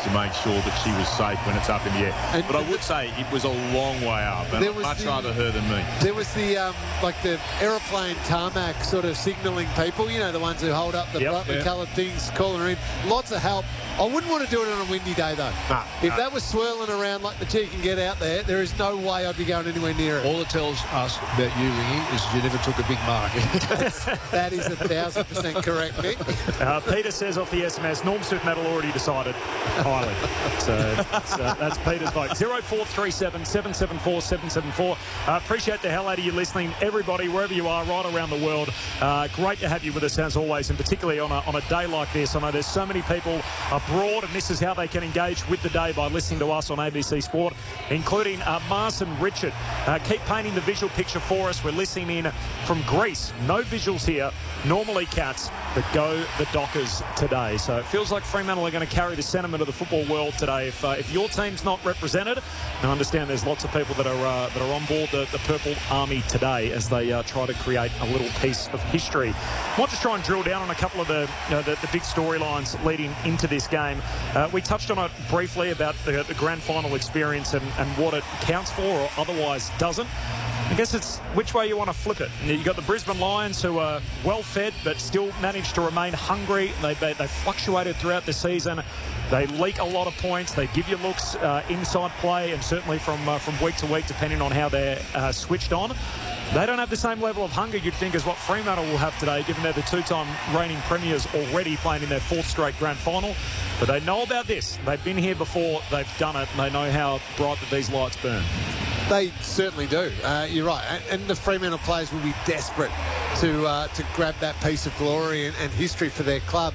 to make sure that she was safe when it's up in the air. But I would say it was a long way up, and I'd much rather her than me. There was the like the aeroplane tarmac sort of signalling people, you know, the ones who hold up the brightly coloured things, calling her in. Lots of help. I wouldn't want to do it on a windy day, though. If that was swirling around like the cheek can get out there is no way I'd be going anywhere near it. All it tells us about you, Ringy, is you never took a big mark. That is 1,000% correct, Nick. Peter says off the SMS, Norm Smith medal already decided. Highly. So that's Peter's vote. 0437 774 774. Appreciate the hell out of you listening. Everybody, wherever you are, right around the world. Great to have you with us as always, and particularly on a day like this. I know there's so many people abroad, and this is how they can engage with the day by listening to us on ABC Sport, including Mars and Richard. Keep painting the visual picture for us. We're listening in from Greece. No visuals here. Normally Cats, but go the Dockers today. So it feels like Fremantle are going to carry the sentiment of the football world today. If your team's not represented, and I understand there's lots of people that are on board the Purple Army today as they try to create a little piece of history. I want to try and drill down on a couple of the big storylines leading into this game. We touched on it briefly about the grand final experience and what it counts for or otherwise doesn't. I guess it's which way you want to flip it. You've got the Brisbane Lions, who are well-fed but still manage to remain hungry. They fluctuated throughout the season. They leak a lot of points. They give you looks inside play, and certainly from week to week, depending on how they're switched on. They don't have the same level of hunger, you'd think, as what Fremantle will have today, given they're the two-time reigning premiers already playing in their fourth straight grand final. But they know about this. They've been here before. They've done it. And they know how bright that these lights burn. They certainly do. You're right. And the Fremantle players will be desperate to grab that piece of glory and history for their club.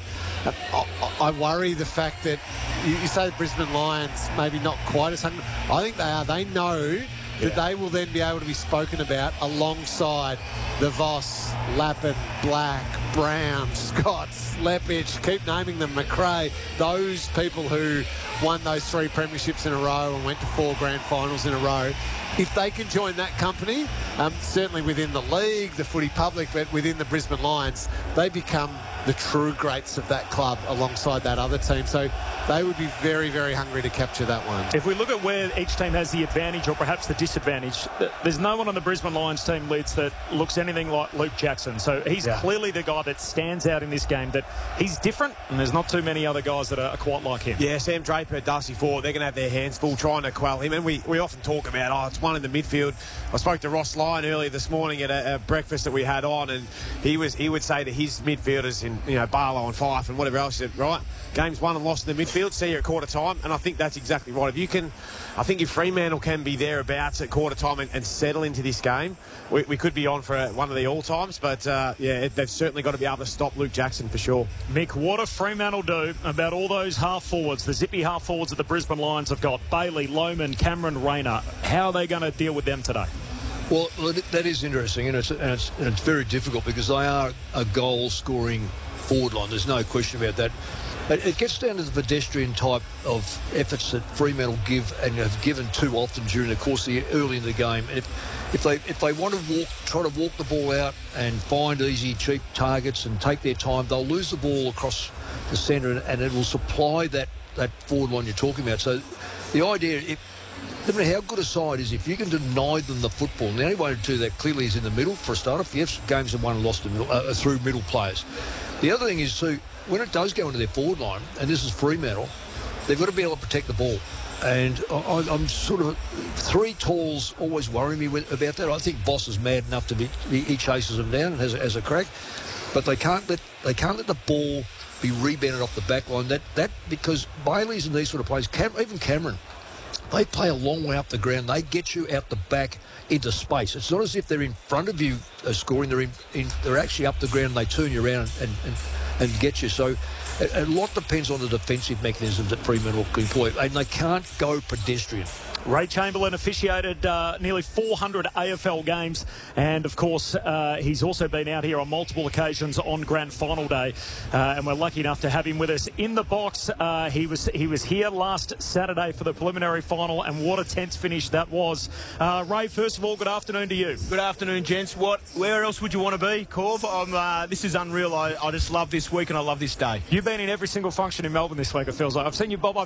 I worry the fact that you say the Brisbane Lions maybe not quite as hungry. I think they are. They know that they will then be able to be spoken about alongside the Voss, Lappin, Black, Brown, Scotts, Lepich, keep naming them, McRae, those people who won those 3 premierships in a row and went to 4 grand finals in a row. If they can join that company, certainly within the league, the footy public, but within the Brisbane Lions, they become the true greats of that club alongside that other team. So they would be very, very hungry to capture that one. If we look at where each team has the advantage or perhaps the disadvantage, there's no one on the Brisbane Lions team, Leeds, that looks anything like Luke Jackson. So he's clearly the guy that stands out in this game, that he's different, and there's not too many other guys that are quite like him. Yeah, Sam Draper, Darcy Ford, they're going to have their hands full trying to quell him. And we often talk about, it's one in the midfield. I spoke to Ross Lyon earlier this morning at a breakfast that we had on, and he would say to his midfielders in Barlow and Fife and whatever else, he said, right, game's won and lost in the midfield, see you at quarter time. And I think that's exactly right. I think if Fremantle can be thereabouts at quarter time and settle into this game, we could be on for one of the all-times. But, they've certainly got to be able to stop Luke Jackson for sure. Mick, what do Fremantle do about all those half-forwards, the zippy half-forwards that the Brisbane Lions have got? Bailey, Lohman, Cameron Rayner. How are they going to deal with them today? Well, that is interesting, and it's very difficult because they are a goal-scoring forward line. There's no question about that. It gets down to the pedestrian type of efforts that Fremantle give and have given too often during the course of early in the game. And if they want to try to walk the ball out and find easy, cheap targets and take their time, they'll lose the ball across the centre, and it will supply that forward line you're talking about. So the idea, no matter how good a side is, if you can deny them the football, and the only way to do that clearly is in the middle for a start. If you have games that won and lost through middle players. The other thing is, too, when it does go into their forward line, and this is Fremantle, they've got to be able to protect the ball. And I'm sort of, 3 talls always worry me about that. I think Voss is mad enough to he chases them down and has a crack, but they can't let the ball be rebounded off the back line. That because Bailey's and these sort of players, even Cameron, they play a long way up the ground. They get you out the back into space. It's not as if they're in front of you scoring. They're actually up the ground. They turn you around and get you. So a lot depends on the defensive mechanisms that Fremantle can employ, and they can't go pedestrian. Ray Chamberlain officiated nearly 400 AFL games, and of course he's also been out here on multiple occasions on grand final day, and we're lucky enough to have him with us in the box. He was here last Saturday for the preliminary final, and what a tense finish that was. Ray, first of all, good afternoon to you. Good afternoon, gents. Where else would you want to be, Corv? This is unreal. I just love this week and I love this day. You've been in every single function in Melbourne this week, it feels like. I've seen you bob